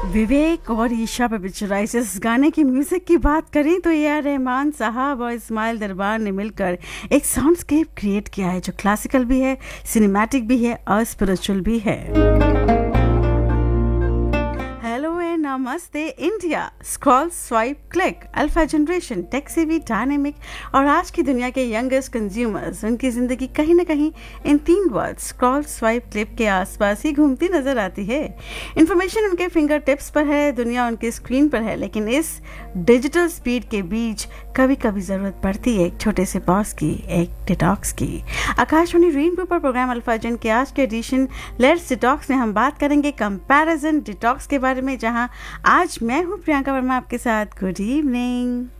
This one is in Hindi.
विवेक और ईशा पे पिक्चराइज इस गाने की म्यूजिक की बात करें तो ए आर रहमान साहब और इस्माइल दरबार ने मिलकर एक साउंडस्केप क्रिएट किया है जो क्लासिकल भी है, सिनेमैटिक भी है और स्पिरिचुअल भी है। हेलो एंड नमस्ते India, scroll swipe click, alpha generation, tech savvy, dynamic और आज की दुनिया के यंगेस्ट कंज्यूमर्स, उनकी जिंदगी कहीं ना कहीं इन तीन वर्ड स्क्रॉल स्वाइप क्लिक के आसपास ही घूमती नजर आती है। इंफॉर्मेशन उनके फिंगर टिप्स पर है, दुनिया उनके स्क्रीन पर है, लेकिन इस डिजिटल स्पीड के बीच कभी कभी जरूरत पड़ती है एक छोटे से पॉज की, एक डिटॉक्स की। आकाशवाणी रेनबो पर प्रोग्राम अल्फा जन के आज के एडिशन लेट्स डिटॉक्स में हम बात करेंगे कंपैरिजन डिटॉक्स के बारे में, जहां आज मैं हूं प्रियंका वर्मा आपके साथ। Good evening.